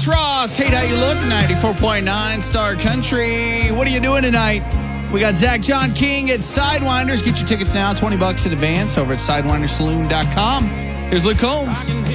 Josh Ross, Hate How You Look, 94.9 Star Country. What are you doing tonight? We got Zach John King at Sidewinders. Get your tickets now, $20 in advance over at SidewindersSaloon.com. Here's Luke Combs.